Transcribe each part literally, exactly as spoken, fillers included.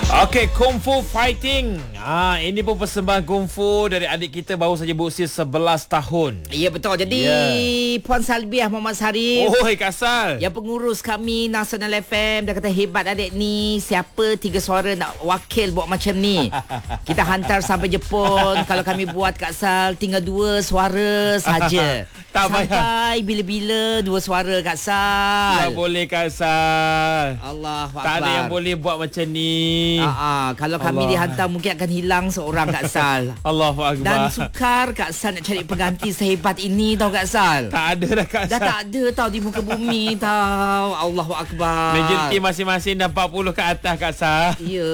Okey, Kung Fu Fighting. Ah, ini pun persembahan Kung Fu dari adik kita baru saja berusia sebelas tahun. Ya, betul. Jadi yeah. Puan Salbiah Muhammad Sarif, oh, Kak Sal, yang pengurus kami Nasional F M, dia kata hebat adik ni. Siapa tiga suara nak wakil buat macam ni? Kita hantar sampai Jepun. Kalau kami buat Kak Sal, tinggal dua suara saja. Tak sampai payah. bila-bila dua suara Kak Sal. Tak boleh Kak Sal. Allah Akbar. Tak ada yang boleh buat macam ni. Ah, ah, kalau kami Allah. dihantar mungkin akan hilang seorang Kak Sal. Allahu Akbar. Dan sukar Kak Sal nak cari pengganti sehebat ini tau Kak Sal. Tak ada dah Kak Sal. Dah tak ada tau di muka bumi tau. Allahu Akbar. Majoriti masing-masing dah empat puluh ke atas Kak Sal. Ya.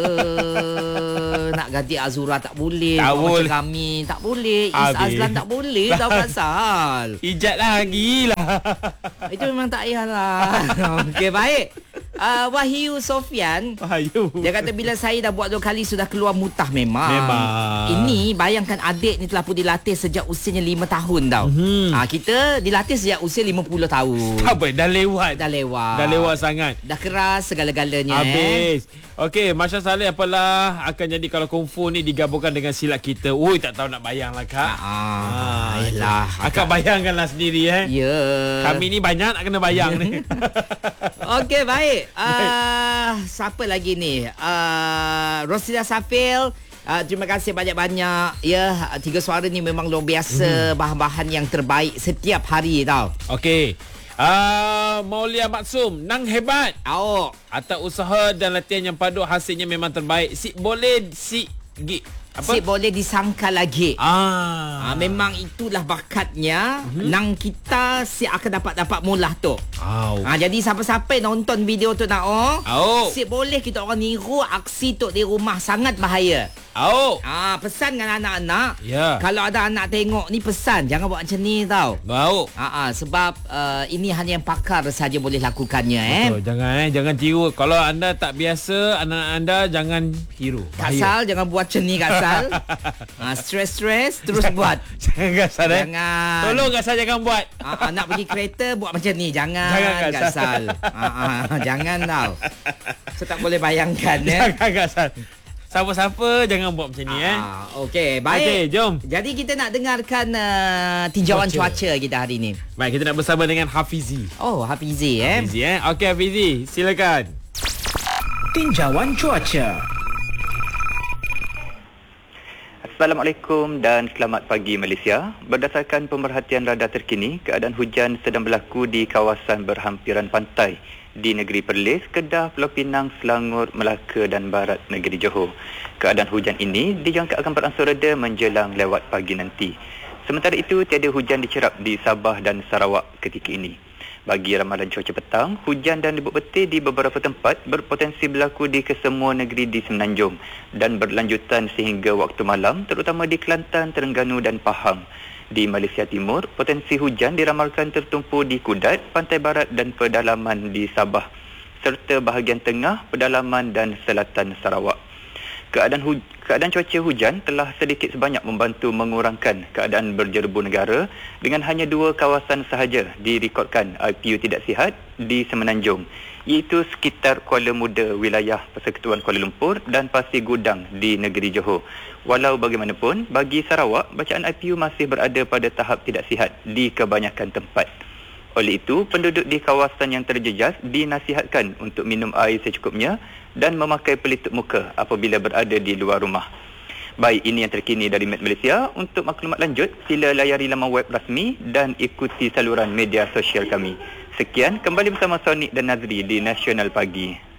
Nak ganti Azura tak boleh. Tak boleh. Macam kami tak boleh. Is Azlan tak boleh tau Kak Sal. Ijat lagi lah. Itu memang tak payahlah. Okey, baik. Uh, Wahyu Sofian, Wahyu, dia kata bila saya dah buat dua kali sudah keluar mutah memang. Memang. Ini bayangkan adik ni telah pun dilatih sejak usianya lima tahun tau. Hmm. Ha, kita dilatih sejak usia lima puluh tahun. Apa? Dah lewat. Dah lewat. Dah lewat sangat. Dah keras segala-galanya. Habis. Eh. Okey, Masya Saleh, apalah akan jadi kalau Kung Fu ni digabungkan dengan silat kita? Ui, tak tahu nak bayang lah Kak. Ah, yelah. Akak bayangkanlah sendiri eh. Ya. Yeah. Kami ni banyak nak kena bayang ni. Okey, baik. Uh, siapa lagi ni? Uh, Rosida Safil. Uh, terima kasih banyak-banyak. Ya, tiga suara ni memang luar biasa. Hmm. Bahan-bahan yang terbaik setiap hari tau. Okey. Uh, Maulia Maksum, nang hebat. Oh. Atas usaha dan latihan yang padu, hasilnya memang terbaik. Si boleh si gi. Apa? Si boleh disangka lagi. Ah, ah memang itulah bakatnya. Mm-hmm. Nang kita si akan dapat dapat mulah tu. Oh. Ah jadi siapa-siapa nonton video tu nak oh, oh. si boleh kita orang niru aksi tu di rumah, sangat bahaya. Oh. Ah pesan dengan anak-anak. Yeah. Kalau ada anak tengok ni, pesan jangan buat macam ni tau. Bau. Ah, ah sebab uh, ini hanya yang pakar saja boleh lakukannya. Betul, eh. Jangan eh jangan tiru. Kalau anda tak biasa, anak anda jangan tiru. Kak Sal, jangan buat macam ni Kak Sal. ah, stres-stres terus jangan, buat. Jangan Kak Sal. Eh. Jangan. Tolong Kak Sal jangan buat. Ah, ah, nak pergi kereta buat macam ni. Jangan, jangan Kak, Kak Sal. ah, ah, jangan tau. Saya tak boleh bayangkan. Jangan eh. Kak Sal. Siapa-siapa jangan buat macam ni. eh. Ah, Okey, baik. Okey, jom. Jadi kita nak dengarkan uh, tinjauan cuaca. cuaca kita hari ini. Baik, kita nak bersama dengan Hafizi. Oh, Hafizi eh. Hafizi eh. Okey Hafizi, silakan. Tinjauan cuaca. Assalamualaikum dan selamat pagi Malaysia. Berdasarkan pemerhatian radar terkini, keadaan hujan sedang berlaku di kawasan berhampiran pantai di negeri Perlis, Kedah, Pulau Pinang, Selangor, Melaka dan barat negeri Johor. Keadaan hujan ini dijangka akan beransur reda menjelang lewat pagi nanti. Sementara itu, tiada hujan dicerap di Sabah dan Sarawak ketika ini. Bagi ramalan cuaca petang, hujan dan libut petir di beberapa tempat berpotensi berlaku di kesemua negeri di Semenanjung dan berlanjutan sehingga waktu malam, terutama di Kelantan, Terengganu dan Pahang. Di Malaysia Timur, potensi hujan diramalkan tertumpu di Kudat, Pantai Barat dan pedalaman di Sabah, serta bahagian tengah, pedalaman dan selatan Sarawak. Keadaan, hu- keadaan cuaca hujan telah sedikit sebanyak membantu mengurangkan keadaan berjerebu negara dengan hanya dua kawasan sahaja direkodkan I P U tidak sihat di Semenanjung, iaitu sekitar Kuala Muda, wilayah Persekutuan Kuala Lumpur dan Pasir Gudang di negeri Johor. Walau bagaimanapun, bagi Sarawak, bacaan I P U masih berada pada tahap tidak sihat di kebanyakan tempat. Oleh itu, penduduk di kawasan yang terjejas dinasihatkan untuk minum air secukupnya dan memakai pelitup muka apabila berada di luar rumah. Baik, ini yang terkini dari Met Malaysia. Untuk maklumat lanjut, sila layari laman web rasmi dan ikuti saluran media sosial kami. Sekian, kembali bersama Sonic dan Nazri di Nasional Pagi.